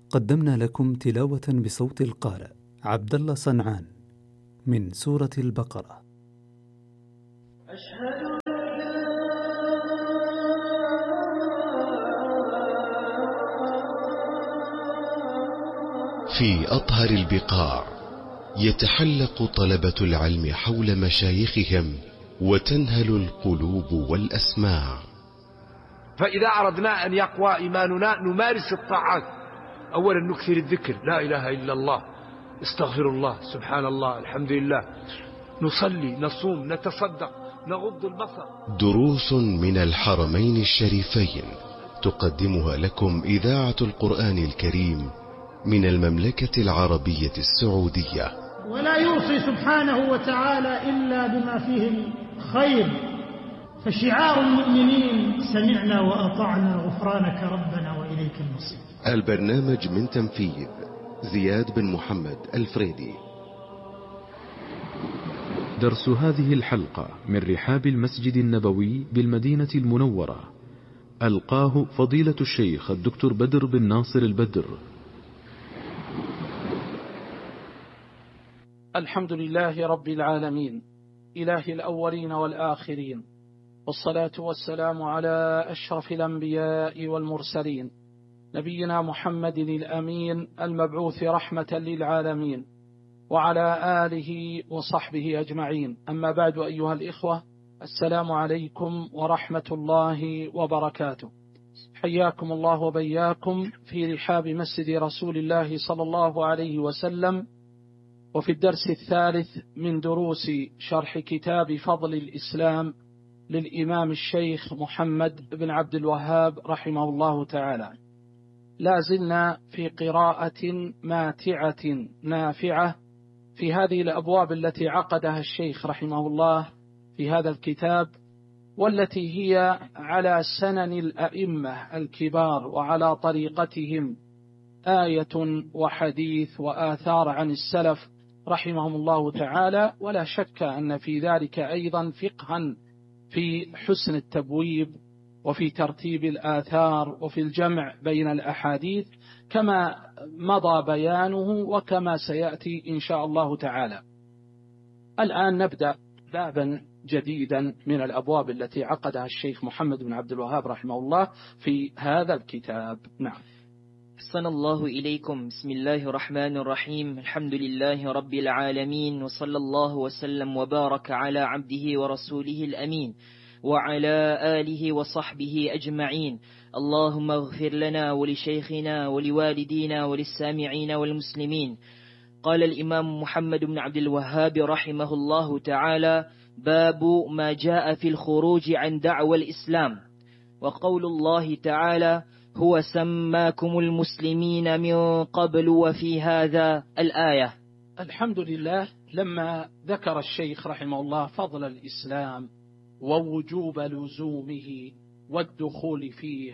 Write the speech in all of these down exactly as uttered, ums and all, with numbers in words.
قدمنا لكم تلاوة بصوت القارئ عبد الله صنعان من سورة البقرة. أشهد في أطهر البقاع يتحلق طلبة العلم حول مشايخهم وتنهل القلوب والأسماع. فإذا أردنا أن يقوى إيماننا نمارس الطاعات. أولا نكثر الذكر، لا إله إلا الله، استغفر الله، سبحان الله، الحمد لله، نصلي، نصوم، نتصدق، نغض البصر. دروس من الحرمين الشريفين تقدمها لكم إذاعة القرآن الكريم من المملكة العربية السعودية. ولا يوصي سبحانه وتعالى إلا بما فيه الخير، فشعار المؤمنين سمعنا وأطعنا غفرانك ربنا وإليك المصير. البرنامج من تنفيذ زياد بن محمد الفريدي. درس هذه الحلقة من رحاب المسجد النبوي بالمدينة المنورة، ألقاه فضيلة الشيخ الدكتور بدر بن ناصر البدر. الحمد لله رب العالمين، إله الأولين والآخرين، والصلاة والسلام على أشرف الأنبياء والمرسلين، نبينا محمد الأمين المبعوث رحمة للعالمين، وعلى آله وصحبه أجمعين. أما بعد، أيها الإخوة، السلام عليكم ورحمة الله وبركاته. حياكم الله وبياكم في رحاب مسجد رسول الله صلى الله عليه وسلم، وفي الدرس الثالث من دروس شرح كتاب فضل الإسلام للإمام الشيخ محمد بن عبد الوهاب رحمه الله تعالى. لا زلنا في قراءة ماتعة نافعة في هذه الأبواب التي عقدها الشيخ رحمه الله في هذا الكتاب، والتي هي على سنن الأئمة الكبار وعلى طريقتهم، آية وحديث وآثار عن السلف رحمهم الله تعالى. ولا شك أن في ذلك أيضا فقها في حسن التبويب وفي ترتيب الآثار وفي الجمع بين الأحاديث، كما مضى بيانه وكما سيأتي إن شاء الله تعالى. الآن نبدأ بابا جديدا من الأبواب التي عقدها الشيخ محمد بن عبد الوهاب رحمه الله في هذا الكتاب. نعم. أحسن الله إليكم. بسم الله الرحمن الرحيم. الحمد لله رب العالمين، وصلى الله وسلم وبارك على عبده ورسوله الأمين وعلى آله وصحبه أجمعين. اللهم اغفر لنا ولشيخنا ولوالدينا وللسامعين والمسلمين. قال الإمام محمد بن عبد الوهاب رحمه الله تعالى: باب ما جاء في الخروج عن دعوى الإسلام. وقول الله تعالى: هو سماكم المسلمين من قبل وفي هذا، الآية. الحمد لله. لما ذكر الشيخ رحمه الله فضل الإسلام ووجوب لزومه والدخول فيه،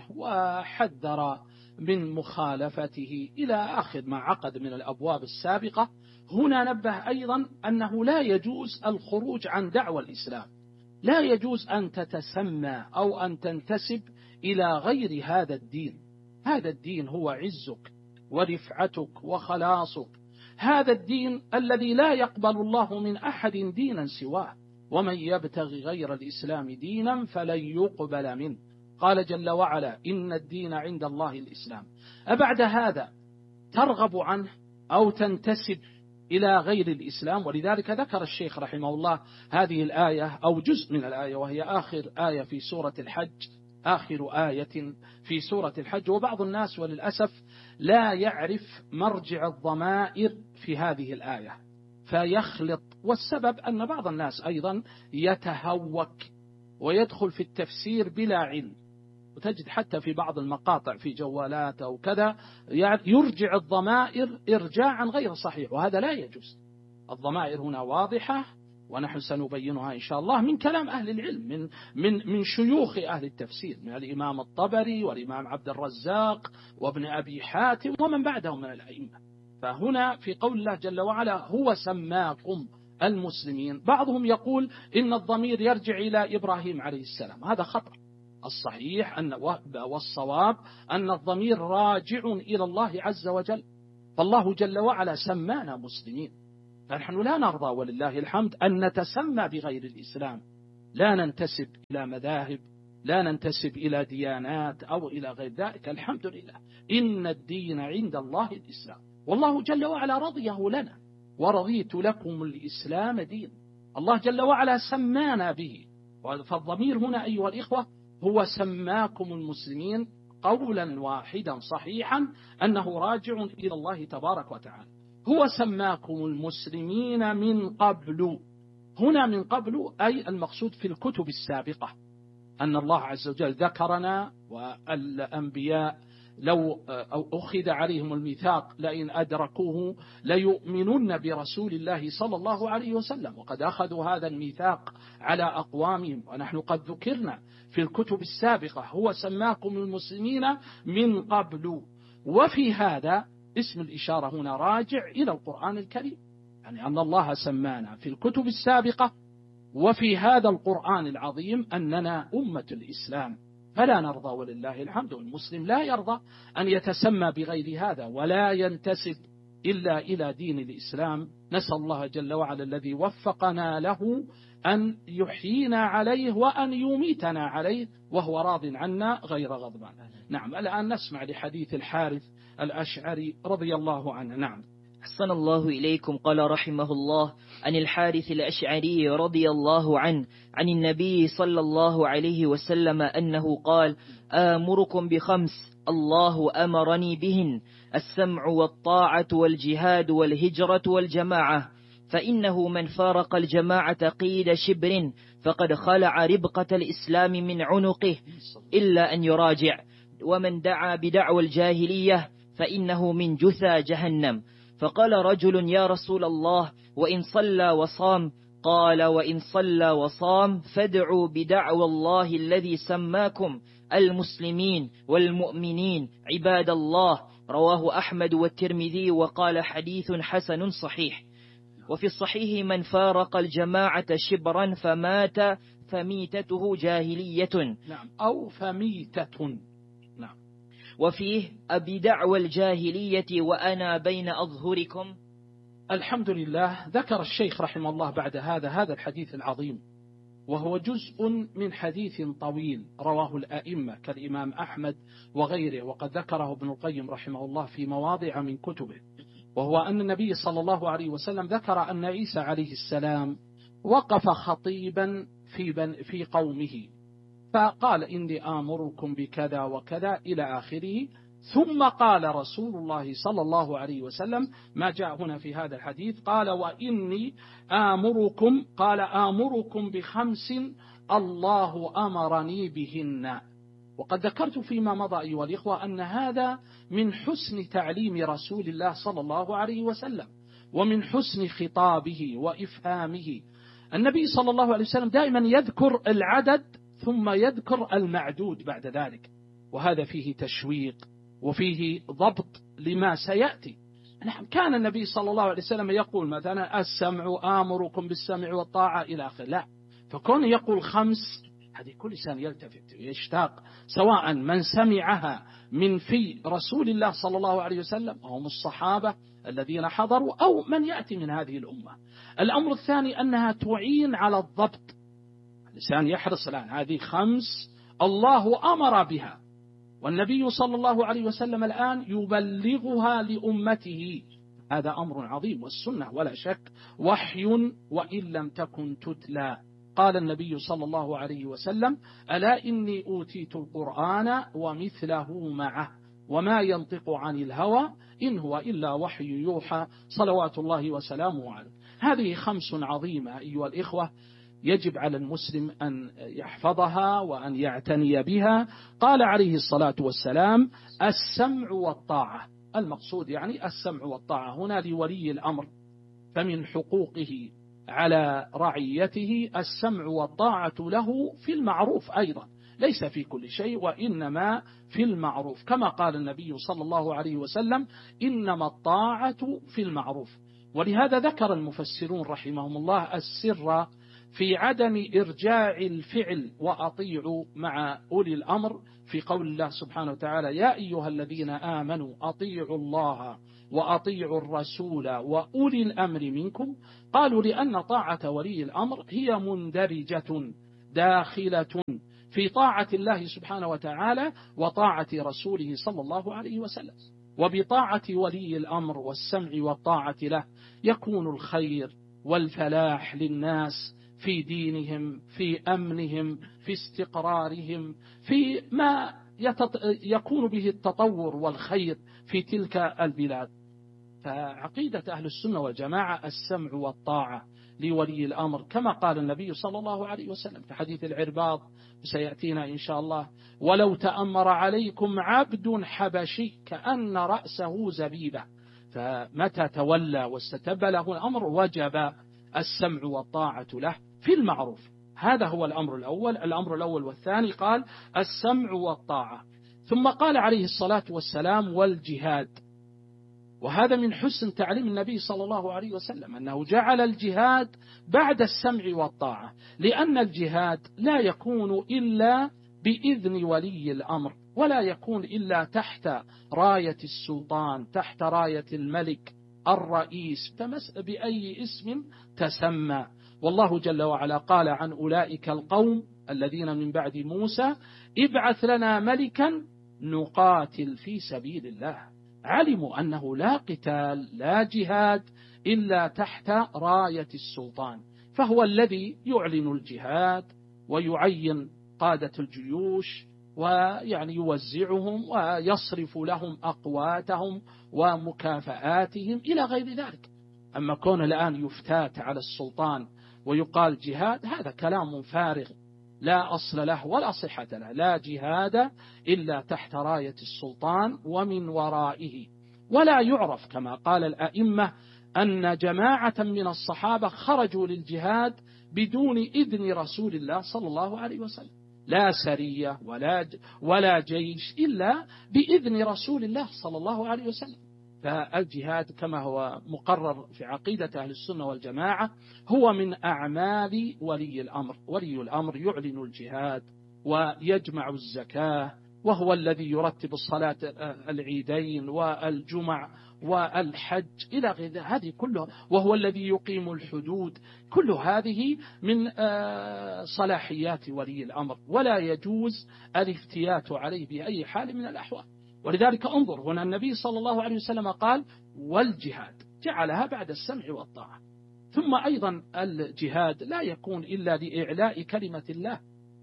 وحذر من مخالفته إلى آخر ما عقد من الأبواب السابقة، هنا نبه أيضا أنه لا يجوز الخروج عن دعوى الإسلام. لا يجوز أن تتسمى أو أن تنتسب إلى غير هذا الدين. هذا الدين هو عزك ورفعتك وخلاصك. هذا الدين الذي لا يقبل الله من أحد دينا سواه، ومن يبتغي غير الإسلام دينا فلن يقبل منه. قال جل وعلا: إن الدين عند الله الإسلام. أبعد هذا ترغب عنه أو تنتسب إلى غير الإسلام؟ ولذلك ذكر الشيخ رحمه الله هذه الآية أو جزء من الآية، وهي آخر آية في سورة الحج، آخر آية في سورة الحج. وبعض الناس وللأسف لا يعرف مرجع الضمائر في هذه الآية فيخلط، والسبب أن بعض الناس أيضا يتهوك ويدخل في التفسير بلا علم، وتجد حتى في بعض المقاطع في جوالات أو كذا يرجع الضمائر إرجاعا غير صحيح، وهذا لا يجوز. الضمائر هنا واضحة، ونحن سنبينها إن شاء الله من كلام أهل العلم، من من من شيوخ أهل التفسير، من الإمام الطبري والإمام عبد الرزاق وابن أبي حاتم ومن بعدهم من الأئمة. فهنا في قول الله جل وعلا: هو سماكم المسلمين، بعضهم يقول إن الضمير يرجع إلى إبراهيم عليه السلام. هذا خطأ. الصحيح أن والصواب أن الضمير راجع إلى الله عز وجل، فالله جل وعلا سمانا مسلمين، فنحن لا نرضى ولله الحمد أن نتسمى بغير الإسلام، لا ننتسب إلى مذاهب، لا ننتسب إلى ديانات أو إلى غير ذلك. الحمد لله، إن الدين عند الله الإسلام، والله جل وعلا رضيه لنا، ورضيت لكم الإسلام دين. الله جل وعلا سمانا به، فالضمير هنا أيها الإخوة هو سماكم المسلمين قولا واحدا صحيحا أنه راجع إلى الله تبارك وتعالى. هو سماكم المسلمين من قبل، هنا من قبل أي المقصود في الكتب السابقة، أن الله عز وجل ذكرنا والأنبياء لو أخذ عليهم الميثاق لئن أدركوه ليؤمنن برسول الله صلى الله عليه وسلم، وقد أخذوا هذا الميثاق على أقوامهم، ونحن قد ذكرنا في الكتب السابقة هو سماكم المسلمين من قبل. وفي هذا اسم الإشارة هنا راجع إلى القرآن الكريم، يعني أن الله سمانا في الكتب السابقة وفي هذا القرآن العظيم أننا أمة الإسلام، فلا نرضى ولله الحمد. المسلم لا يرضى أن يتسمى بغير هذا ولا ينتسب إلا إلى دين الإسلام. نسأل الله جل وعلا الذي وفقنا له أن يحيينا عليه وأن يميتنا عليه وهو راض عنا غير غضبان. نعم، الآن نسمع لحديث الحارث الأشعري رضي الله عنه. نعم. أحسن الله إليكم. قال رحمه الله عن الحارث الأشعري رضي الله عنه عن النبي صلى الله عليه وسلم أنه قال: آمركم بخمس الله أمرني بهن: السمع والطاعة والجهاد والهجرة والجماعة، فإنه من فارق الجماعة قيد شبر فقد خلع ربقة الإسلام من عنقه إلا أن يراجع، ومن دعا بدعوى الجاهلية فإنه من جثى جهنم. فقال رجل: يا رسول الله، وإن صلى وصام؟ قال: وإن صلى وصام فادعوا بدعوى الله الذي سماكم المسلمين والمؤمنين عباد الله. رواه أحمد والترمذي وقال حديث حسن صحيح. وفي الصحيح: من فارق الجماعة شبرا فمات فميتته جاهلية. نعم، أو فميتة. نعم. وفيه: أبي دعوى الجاهلية وأنا بين أظهركم. الحمد لله. ذكر الشيخ رحمه الله بعد هذا هذا الحديث العظيم، وهو جزء من حديث طويل رواه الأئمة كالإمام أحمد وغيره، وقد ذكره ابن القيم رحمه الله في مواضع من كتبه، وهو أن النبي صلى الله عليه وسلم ذكر أن عيسى عليه السلام وقف خطيبا في, بن في قومه فقال: إني آمركم بكذا وكذا إلى آخره. ثم قال رسول الله صلى الله عليه وسلم ما جاء هنا في هذا الحديث، قال: وإني آمركم قال آمركم بخمس الله أمرني بهن. وقد ذكرت فيما مضى أيها الإخوة أن هذا من حسن تعليم رسول الله صلى الله عليه وسلم ومن حسن خطابه وإفهامه. النبي صلى الله عليه وسلم دائما يذكر العدد ثم يذكر المعدود بعد ذلك، وهذا فيه تشويق وفيه ضبط لما سيأتي. نعم، كان النبي صلى الله عليه وسلم يقول مثلا: السمع آمركم بالسمع والطاعة إلى آخره، لا، فكون يقول خمس، هذه كل إنسان يلتفت ويشتاق، سواء من سمعها من في رسول الله صلى الله عليه وسلم وهم الصحابة الذين حضروا أو من يأتي من هذه الأمة. الأمر الثاني أنها تعين على الضبط، الإنسان يحرص الآن هذه خمس الله أمر بها، والنبي صلى الله عليه وسلم الآن يبلغها لأمته، هذا أمر عظيم، والسنة ولا شك وحي وإن لم تكن تتلى. قال النبي صلى الله عليه وسلم: ألا إني أوتيت القرآن ومثله معه وما ينطق عن الهوى إن هو إلا وحي يوحى صلوات الله وسلامه عليه. هذه خمس عظيمة أيها الإخوة، يجب على المسلم أن يحفظها وأن يعتني بها. قال عليه الصلاة والسلام: السمع والطاعة، المقصود يعني السمع والطاعة هنا لولي الأمر، فمن حقوقه على رعيته السمع والطاعة له في المعروف أيضا، ليس في كل شيء وإنما في المعروف، كما قال النبي صلى الله عليه وسلم: إنما الطاعة في المعروف. ولهذا ذكر المفسرون رحمهم الله السر في عدم إرجاع الفعل وأطيعوا مع أولي الأمر في قول الله سبحانه وتعالى يا أيها الذين آمنوا أطيعوا الله وأطيعوا الرسول وأولي الأمر منكم. قالوا لأن طاعة ولي الأمر هي مندرجة داخلة في طاعة الله سبحانه وتعالى وطاعة رسوله صلى الله عليه وسلم. وبطاعة ولي الأمر والسمع والطاعة له يكون الخير والفلاح للناس في دينهم، في أمنهم، في استقرارهم، في ما يكون به التطور والخير في تلك البلاد. فعقيدة أهل السنة والجماعة السمع والطاعة لولي الأمر كما قال النبي صلى الله عليه وسلم في حديث العرباض سيأتينا إن شاء الله ولو تأمر عليكم عبد حبشي كأن رأسه زبيبة. فمتى تولى واستتب له الأمر وجب السمع والطاعة له في المعروف. هذا هو الأمر الأول. الأمر الأول والثاني قال السمع والطاعة. ثم قال عليه الصلاة والسلام والجهاد. وهذا من حسن تعليم النبي صلى الله عليه وسلم أنه جعل الجهاد بعد السمع والطاعة، لأن الجهاد لا يكون إلا بإذن ولي الأمر، ولا يكون إلا تحت راية السلطان، تحت راية الملك الرئيس بأي اسم تسمى. والله جل وعلا قال عن أولئك القوم الذين من بعد موسى ابعث لنا ملكا نقاتل في سبيل الله. علموا أنه لا قتال لا جهاد إلا تحت راية السلطان، فهو الذي يعلن الجهاد ويعين قادة الجيوش ويعني يوزعهم ويصرف لهم أقواتهم ومكافآتهم إلى غير ذلك. أما كون الآن يفتات على السلطان ويقال جهاد هذا كلام فارغ لا أصل له ولا صحة له. لا جهاد إلا تحت راية السلطان ومن ورائه. ولا يعرف كما قال الأئمة أن جماعة من الصحابة خرجوا للجهاد بدون إذن رسول الله صلى الله عليه وسلم، لا سرية ولا ولا جيش إلا بإذن رسول الله صلى الله عليه وسلم. فالجهاد كما هو مقرر في عقيدة أهل السنة والجماعة هو من أعمال ولي الأمر. ولي الأمر يعلن الجهاد ويجمع الزكاة، وهو الذي يرتب الصلاة العيدين والجمع والحج إلى غير هذه كلها، وهو الذي يقيم الحدود. كل هذه من صلاحيات ولي الأمر، ولا يجوز الافتيات عليه بأي حال من الأحوال. ولذلك انظر هنا النبي صلى الله عليه وسلم قال والجهاد، جعلها بعد السمع والطاعة. ثم أيضا الجهاد لا يكون إلا لإعلاء كلمة الله.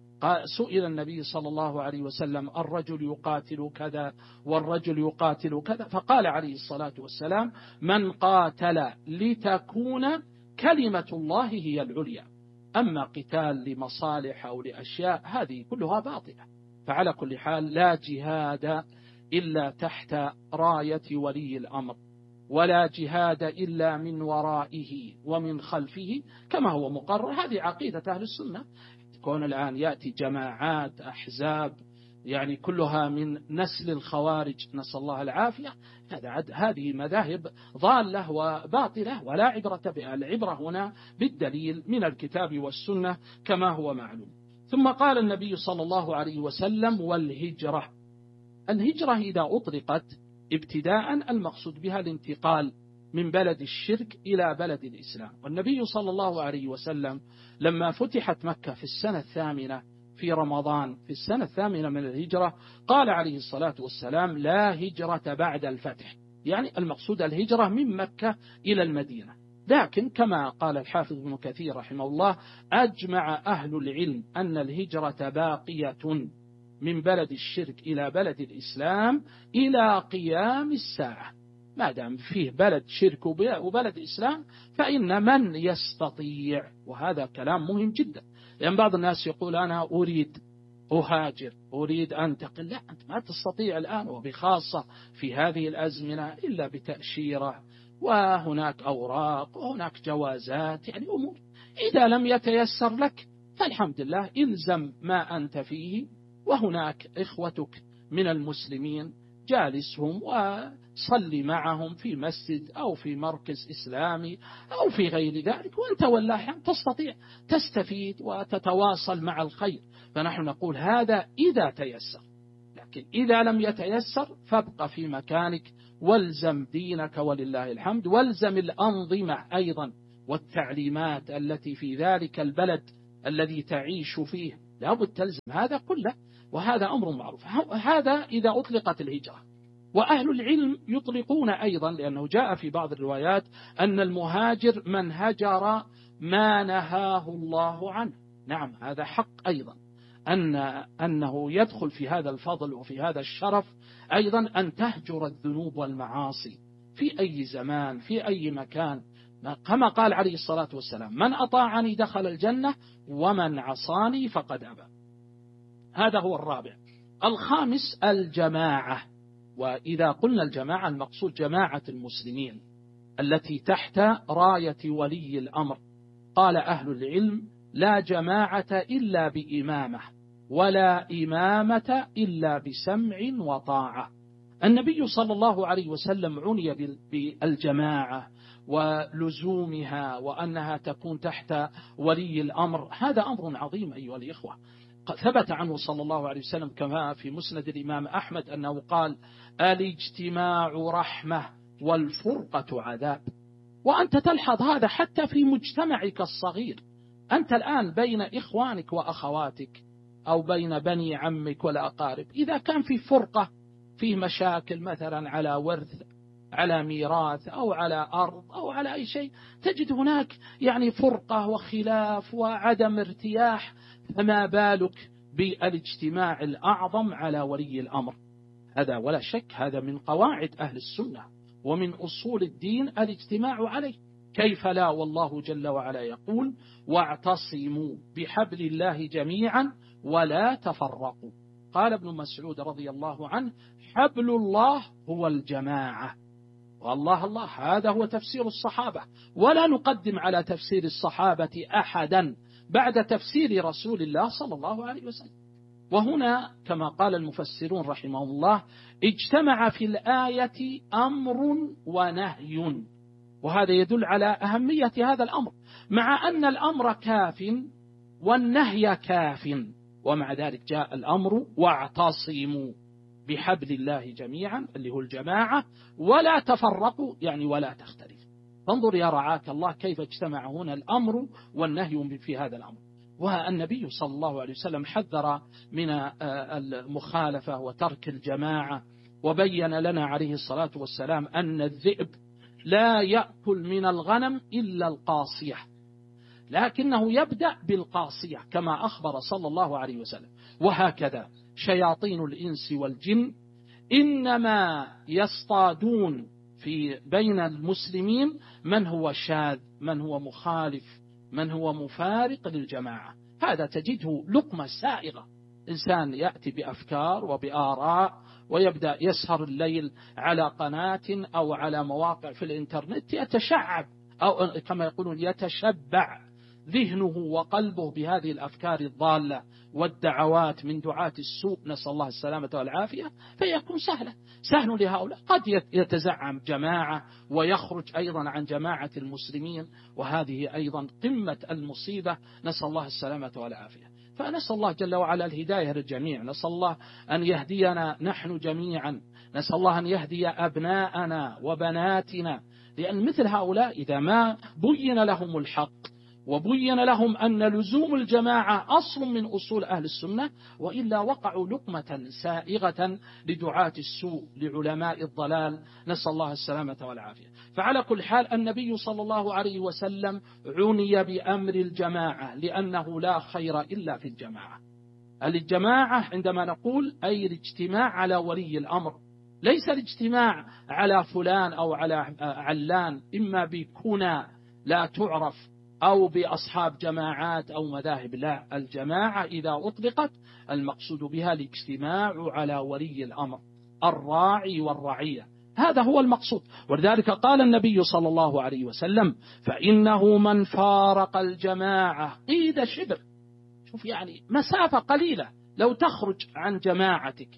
سئل النبي صلى الله عليه وسلم الرجل يقاتل كذا والرجل يقاتل كذا، فقال عليه الصلاة والسلام من قاتل لتكون كلمة الله هي العليا. أما قتال لمصالح أو لأشياء هذه كلها باطلة. فعلى كل حال لا جهاد إلا تحت راية ولي الأمر، ولا جهاد إلا من ورائه ومن خلفه كما هو مقرر. هذه عقيدة أهل السنة. كون الآن يأتي جماعات أحزاب يعني كلها من نسل الخوارج نسأل الله العافية، هذه مذاهب ضالة وباطلة ولا عبرة بها. العبرة هنا بالدليل من الكتاب والسنة كما هو معلوم. ثم قال النبي صلى الله عليه وسلم والهجرة. الهجرة إذا أطلقت ابتداء المقصود بها الانتقال من بلد الشرك إلى بلد الإسلام. والنبي صلى الله عليه وسلم لما فتحت مكة في السنة الثامنة في رمضان في السنة الثامنة من الهجرة قال عليه الصلاة والسلام لا هجرة بعد الفتح، يعني المقصود الهجرة من مكة إلى المدينة. لكن كما قال الحافظ ابن كثير رحمه الله أجمع أهل العلم أن الهجرة باقية من بلد الشرك إلى بلد الإسلام إلى قيام الساعة. ما دام فيه بلد شرك وبلد إسلام فإن من يستطيع، وهذا كلام مهم جدا، لأن يعني بعض الناس يقول أنا أريد أهاجر أريد أنتقل. لا، أنت ما تستطيع الآن، وبخاصة في هذه الأزمنة، إلا بتأشيرة وهناك أوراق وهناك جوازات، يعني أمور. إذا لم يتيسر لك فالحمد لله إلزم ما أنت فيه، وهناك إخوتك من المسلمين جالسهم وصلي معهم في مسجد أو في مركز إسلامي أو في غير ذلك، وأنت والله تستطيع تستفيد وتتواصل مع الخير. فنحن نقول هذا إذا تيسر، لكن إذا لم يتيسر فابق في مكانك والزم دينك ولله الحمد، والزم الأنظمة أيضا والتعليمات التي في ذلك البلد الذي تعيش فيه، لابد تلزم هذا كله، وهذا أمر معروف. هذا إذا أطلقت الهجرة. وأهل العلم يطلقون أيضا، لأنه جاء في بعض الروايات أن المهاجر من هجر ما نهاه الله عنه. نعم هذا حق أيضا، أن أنه يدخل في هذا الفضل وفي هذا الشرف أيضا أن تهجر الذنوب والمعاصي في أي زمان في أي مكان، كما قال عليه الصلاة والسلام: من أطاعني دخل الجنة ومن عصاني فقد أبى. هذا هو الرابع. الخامس الجماعة. وإذا قلنا الجماعة المقصود جماعة المسلمين التي تحت راية ولي الأمر. قال أهل العلم: لا جماعة إلا بإمامة، ولا إمامة إلا بسمع وطاعة. النبي صلى الله عليه وسلم عني بالجماعة ولزومها وأنها تكون تحت ولي الأمر. هذا أمر عظيم أيها الإخوة. ثبت عنه صلى الله عليه وسلم كما في مسند الإمام أحمد أنه قال: الاجتماع رحمة والفرقة عذاب. وأنت تلحظ هذا حتى في مجتمعك الصغير. أنت الآن بين إخوانك وأخواتك أو بين بني عمك والأقارب، إذا كان في فرقة، في مشاكل مثلا على ورث، على ميراث، أو على أرض، أو على أي شيء، تجد هناك يعني فرقة وخلاف وعدم ارتياح، فما بالك بالاجتماع الأعظم على ولي الأمر. هذا ولا شك هذا من قواعد أهل السنة ومن أصول الدين الاجتماع عليه. كيف لا، والله جل وعلا يقول: واعتصموا بحبل الله جميعا ولا تفرقوا. قال ابن مسعود رضي الله عنه: حبل الله هو الجماعة. والله الله هذا هو تفسير الصحابة، ولا نقدم على تفسير الصحابة أحدا بعد تفسير رسول الله صلى الله عليه وسلم. وهنا كما قال المفسرون رحمهم الله: اجتمع في الآية أمر ونهي، وهذا يدل على أهمية هذا الأمر، مع أن الأمر كاف والنهي كاف، ومع ذلك جاء الأمر: واعتصموا بحبل الله جميعا اللي هو الجماعة ولا تفرقوا، يعني ولا تختلف. فانظر يا رعاك الله كيف اجتمع هنا الأمر والنهي في هذا الأمر. والنبي صلى الله عليه وسلم حذر من المخالفة وترك الجماعة، وبين لنا عليه الصلاة والسلام أن الذئب لا يأكل من الغنم إلا القاصية، لكنه يبدأ بالقاصية كما أخبر صلى الله عليه وسلم. وهكذا شياطين الإنس والجن إنما يصطادون في بين المسلمين من هو شاذ، من هو مخالف، من هو مفارق للجماعة. هذا تجده لقمة سائغة، إنسان يأتي بأفكار وبآراء ويبدأ يسهر الليل على قناة أو على مواقع في الإنترنت، يتشعب أو كما يقولون يتشبع ذهنه وقلبه بهذه الأفكار الضالة والدعوات من دعاة السوء، نسأل الله السلامة والعافية، فيكون سهلة سهل لهؤلاء. قد يتزعم جماعة ويخرج أيضا عن جماعة المسلمين، وهذه أيضا قمة المصيبة، نسأل الله السلامة والعافية. فنسأل الله جل وعلا الهداية للجميع، نسأل الله أن يهدينا نحن جميعا، نسأل الله أن يهدي أبناءنا وبناتنا، لأن مثل هؤلاء إذا ما بين لهم الحق وبين لهم أن لزوم الجماعة أصل من أصول أهل السنة، وإلا وقعوا لقمة سائغة لدعاة السوء لعلماء الضلال، نسأل الله السلامة والعافية. فعلى كل حال النبي صلى الله عليه وسلم عني بأمر الجماعة، لأنه لا خير إلا في الجماعة. الجماعة عندما نقول أي الاجتماع على ولي الأمر، ليس الاجتماع على فلان أو على علان، إما بكنا لا تعرف أو بأصحاب جماعات أو مذاهب. لا، الجماعة إذا أطلقت المقصود بها الاجتماع على ولي الأمر الراعي والرعية، هذا هو المقصود. ولذلك قال النبي صلى الله عليه وسلم: فإنه من فارق الجماعة قيد شبر. شوف يعني مسافة قليلة لو تخرج عن جماعتك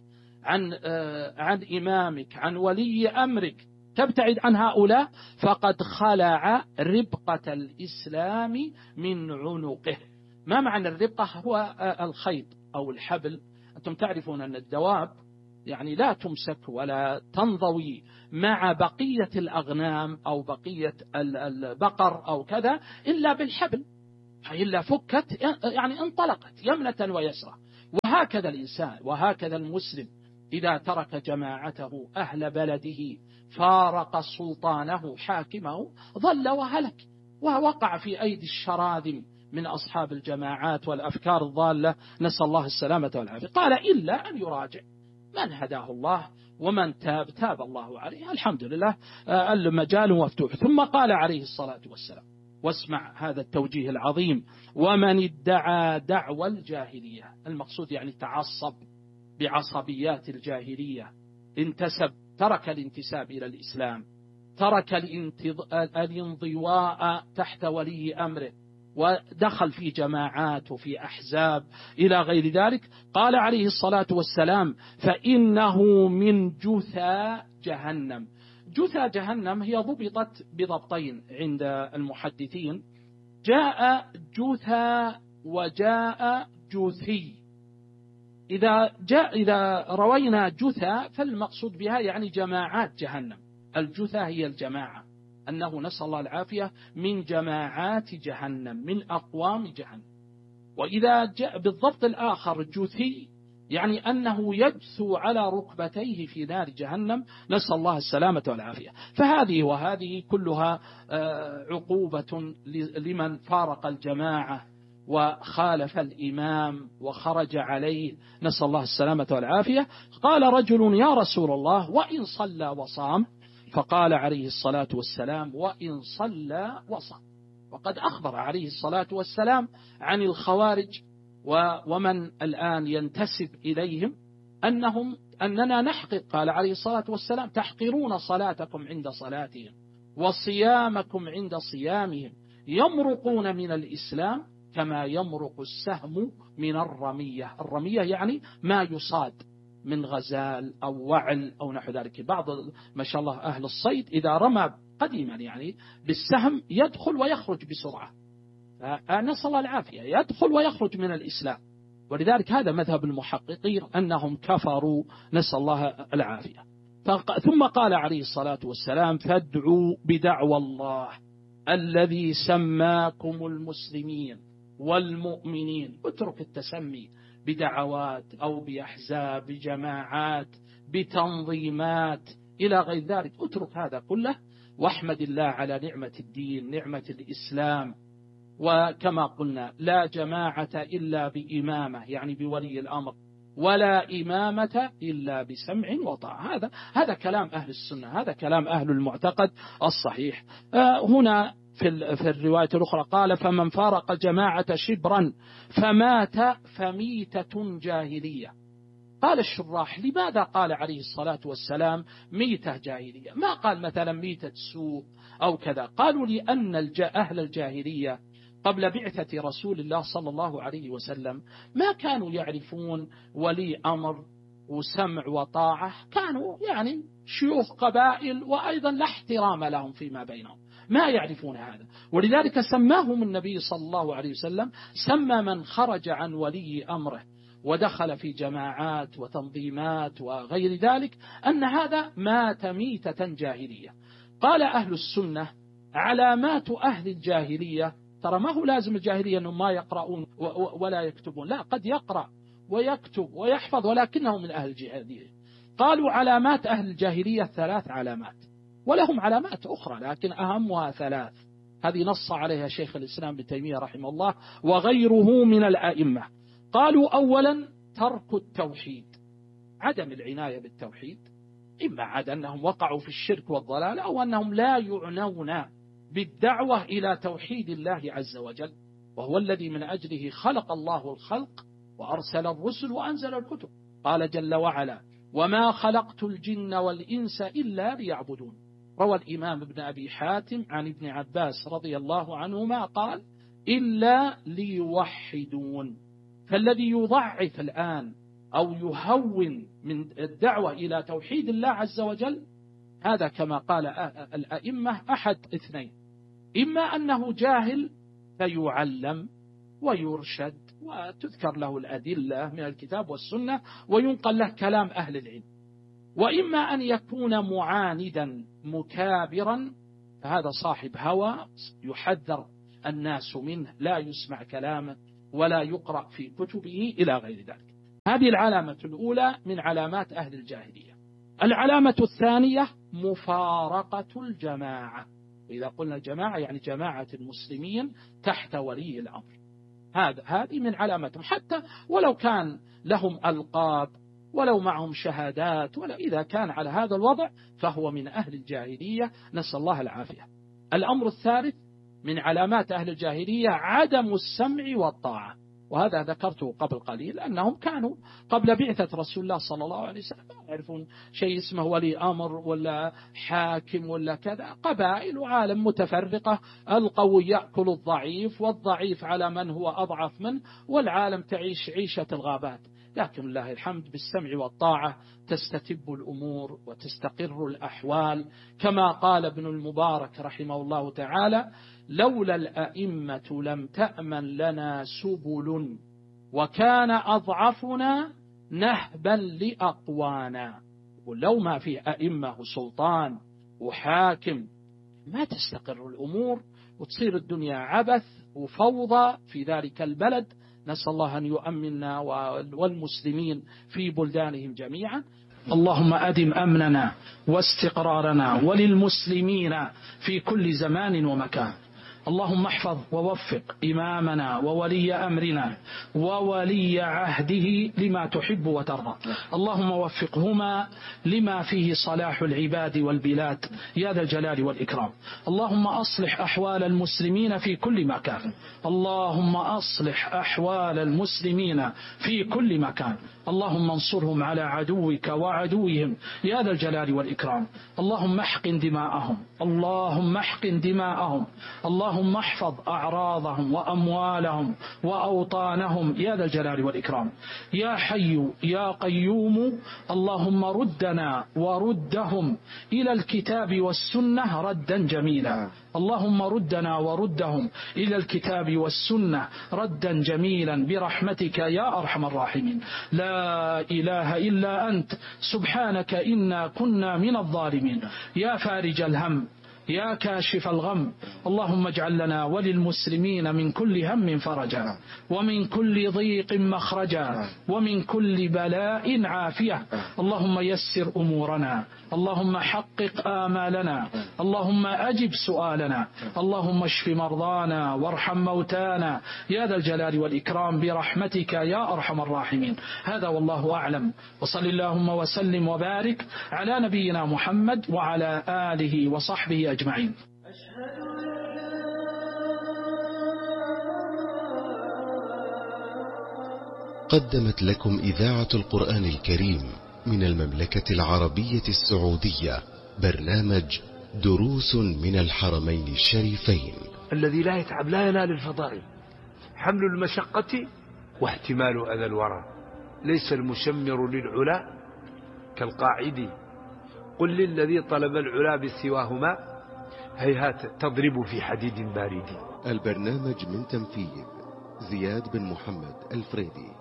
عن عن إمامك، عن ولي أمرك، تبتعد عن هؤلاء، فقد خلع ربقة الإسلام من عنقه. ما معنى الربقة؟ هو الخيط أو الحبل. أنتم تعرفون أن الدواب يعني لا تمسك ولا تنضوي مع بقية الأغنام أو بقية البقر أو كذا إلا بالحبل، إلا فكت يعني انطلقت يمنة ويسرى. وهكذا الإنسان وهكذا المسلم إذا ترك جماعته أهل بلده، فارق سلطانه حاكمه، ضل وهلك ووقع في أيدي الشراذم من أصحاب الجماعات والأفكار الضالة، نسأل الله السلامة والعافية. قال إلا أن يراجع من هداه الله ومن تاب تاب الله عليه، الحمد لله المجال مفتوح. ثم قال عليه الصلاة والسلام، واسمع هذا التوجيه العظيم: ومن ادعى دعوى الجاهلية، المقصود يعني تعصب بعصبيات الجاهلية، انتسب ترك الانتساب إلى الإسلام، ترك الانضواء تحت ولي أمره، ودخل في جماعات وفي أحزاب إلى غير ذلك. قال عليه الصلاة والسلام: فإنه من جثى جهنم. جثى جهنم هي ضبطت بضبطين عند المحدثين، جاء جثى وجاء جثي. إذا جاء إذا روينا جثى فالمقصود بها يعني جماعات جهنم. الجثى هي الجماعة، أنه نسأل الله العافية من جماعات جهنم، من أقوام جهنم. وإذا جاء بالضبط الآخر جثي يعني أنه يجثو على ركبتيه في نار جهنم، نسأل الله السلامة والعافية. فهذه وهذه كلها عقوبة لمن فارق الجماعة وخالف الإمام وخرج عليه، نسأل الله السلامة والعافية. قال رجل: يا رسول الله، وإن صلى وصام؟ فقال عليه الصلاة والسلام: وإن صلى وصام. وقد أخبر عليه الصلاة والسلام عن الخوارج ومن الآن ينتسب إليهم أنهم أننا نحقق، قال عليه الصلاة والسلام: تحقرون صلاتكم عند صلاتهم وصيامكم عند صيامهم، يمرقون من الإسلام كما يمرق السهم من الرمية. الرمية يعني ما يصاد من غزال أو وعل أو نحو ذلك. بعض ما شاء الله أهل الصيد إذا رمى قديما يعني بالسهم يدخل ويخرج بسرعة، نسأل الله العافية، يدخل ويخرج من الإسلام. ولذلك هذا مذهب المحققين أنهم كفروا، نسأل الله العافية. ثم قال عليه الصلاة والسلام: فادعوا بدعوى الله الذي سماكم المسلمين والمؤمنين. اترك التسمي بدعوات أو بأحزاب، بجماعات، بتنظيمات إلى غير ذلك، اترك هذا كله واحمد الله على نعمة الدين، نعمة الإسلام. وكما قلنا لا جماعة إلا بإمامة يعني بولي الأمر، ولا إمامة إلا بسمع وطاعة. هذا هذا كلام أهل السنة، هذا كلام أهل المعتقد الصحيح. هنا في في الرواية الأخرى قال: فمن فارق الجماعة شبرا فمات فميتة جاهلية. قال الشراح: لماذا قال عليه الصلاة والسلام ميتة جاهلية؟ ما قال مثلا ميتة سوء أو كذا. قالوا: لأن أهل الجاهلية قبل بعثة رسول الله صلى الله عليه وسلم ما كانوا يعرفون ولي أمر وسمع وطاعة، كانوا يعني شيوخ قبائل وأيضا لا احترام لهم فيما بينهم، ما يعرفون هذا. ولذلك سماهم النبي صلى الله عليه وسلم، سمى من خرج عن ولي أمره ودخل في جماعات وتنظيمات وغير ذلك أن هذا مات ميتة جاهلية. قال أهل السنة: علامات أهل الجاهلية، ترى ما هو لازم الجاهلية أنهم ما يقرؤون ولا يكتبون، لا، قد يقرأ ويكتب ويحفظ ولكنه من أهل الجاهلية. قالوا: علامات أهل الجاهلية ثلاث علامات، ولهم علامات أخرى لكن أهمها ثلاث. هذه نص عليها شيخ الإسلام ابن تيمية رحمه الله وغيره من الأئمة. قالوا: أولا ترك التوحيد، عدم العناية بالتوحيد، إما عاد أنهم وقعوا في الشرك والضلال أو أنهم لا يعنون بالدعوة إلى توحيد الله عز وجل، وهو الذي من أجله خلق الله الخلق وأرسل الرسل وأنزل الكتب. قال جل وعلا: وما خلقت الجن والإنس إلا ليعبدون. روى الإمام ابن أبي حاتم عن ابن عباس رضي الله عنهما قال: إلا ليوحدون. فالذي يضعف الآن أو يهون من الدعوة إلى توحيد الله عز وجل، هذا كما قال الأئمة أحد اثنين: إما أنه جاهل فيعلم ويرشد وتذكر له الأدلة من الكتاب والسنة وينقل له كلام أهل العلم، وإما أن يكون معاندا مكابرا، فهذا صاحب هوى يحذر الناس منه، لا يسمع كلامه ولا يقرأ في كتبه إلى غير ذلك. هذه العلامة الأولى من علامات أهل الجاهلية. العلامة الثانية مفارقة الجماعة، وإذا قلنا الجماعة يعني جماعة المسلمين تحت ولي الأمر، هذا هذه من علامتهم، حتى ولو كان لهم ألقاب ولو معهم شهادات، ولا إذا كان على هذا الوضع فهو من أهل الجاهلية، نسأل الله العافية. الأمر الثالث من علامات أهل الجاهلية عدم السمع والطاعة، وهذا ذكرته قبل قليل، أنهم كانوا قبل بعثة رسول الله صلى الله عليه وسلم لا يعرفون شيء اسمه ولي أمر ولا حاكم ولا كذا، قبائل وعالم متفرقة، القوي يأكل الضعيف والضعيف على من هو أضعف منه، والعالم تعيش عيشة الغابات. لكن الله الحمد بالسمع والطاعة تستتب الأمور وتستقر الأحوال، كما قال ابن المبارك رحمه الله تعالى: لولا الأئمة لم تأمن لنا سبل، وكان أضعفنا نهبا لأقوانا. ولو ما في أئمة وسلطان وحاكم ما تستقر الأمور وتصير الدنيا عبث وفوضى في ذلك البلد. نسأل الله أن يؤمننا والمسلمين في بلدانهم جميعا. اللهم أدم أمننا واستقرارنا وللمسلمين في كل زمان ومكان. اللهم احفظ ووفق إمامنا وولي أمرنا وولي عهده لما تحب وترضى. اللهم وفقهما لما فيه صلاح العباد والبلاد يا ذا الجلال والإكرام. اللهم أصلح أحوال المسلمين في كل مكان. اللهم أصلح أحوال المسلمين في كل مكان. اللهم انصرهم على عدوك وعدوهم يا ذا الجلال والإكرام. اللهم احقن دماءهم. اللهم احقن دماءهم. اللهم احفظ أعراضهم وأموالهم وأوطانهم يا ذا الجلال والإكرام. يا حي يا قيوم، اللهم ردنا وردهم إلى الكتاب والسنة ردا جميلا. اللهم ردنا وردهم إلى الكتاب والسنة ردا جميلا برحمتك يا أرحم الراحمين. لا إله إلا أنت سبحانك إنا كنا من الظالمين. يا فارج الهم يا كاشف الغم، اللهم اجعل لنا وللمسلمين من كل هم فرجا، ومن كل ضيق مخرجا، ومن كل بلاء عافية. اللهم يسر أمورنا، اللهم حقق آمالنا، اللهم أجب سؤالنا، اللهم اشف مرضانا وارحم موتانا يا ذا الجلال والإكرام برحمتك يا أرحم الراحمين. هذا والله أعلم، وصل اللهم وسلم وبارك على نبينا محمد وعلى آله وصحبه أجمعين. قدمت لكم إذاعة القرآن الكريم من المملكة العربية السعودية برنامج دروس من الحرمين الشريفين. الذي لا يتعب لا ينال الفضائل. حمل المشقة واحتمال أذى الورى. ليس المشمر للعلا كالقاعد. قل للذي طلب العلا بسواهما هيهات تضرب في حديد بارد. البرنامج من تنفيذ زياد بن محمد الفريدي.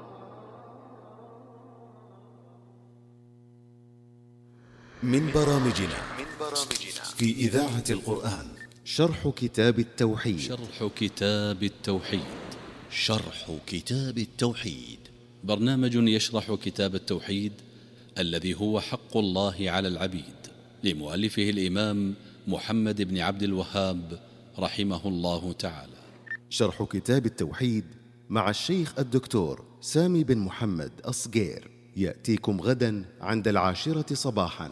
من برامجنا في إذاعة القرآن شرح كتاب التوحيد. شرح كتاب التوحيد شرح كتاب التوحيد برنامج يشرح كتاب التوحيد الذي هو حق الله على العبيد، لمؤلفه الإمام محمد بن عبد الوهاب رحمه الله تعالى. شرح كتاب التوحيد مع الشيخ الدكتور سامي بن محمد أصقير يأتيكم غدا عند العاشرة صباحا.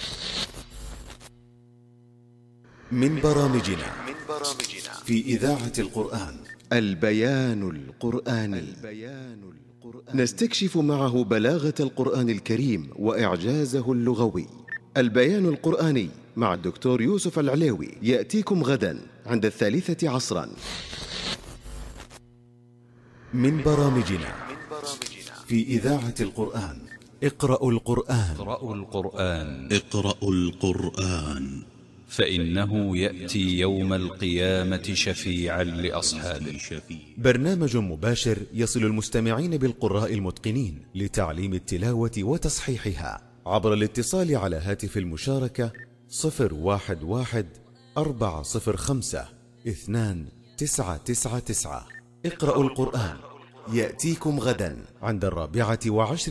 من برامجنا في إذاعة القرآن البيان القرآني. نستكشف معه بلاغة القرآن الكريم وإعجازه اللغوي. البيان القرآني مع الدكتور يوسف العليوي يأتيكم غدا عند الثالثة عصرا. من برامجنا في إذاعة القرآن. اقرأوا القرآن. اقرأوا القرآن. اقرأوا القرآن فإنه يأتي يوم القيامة شفيعا لأصحابه. برنامج مباشر يصل المستمعين بالقراء المتقنين لتعليم التلاوة وتصحيحها عبر الاتصال على هاتف المشاركة صفر واحد واحد أربعة صفر خمسة اثنان تسعة تسعة تسعة. اقرأوا القرآن يأتيكم غدا عند الرابعة وعشر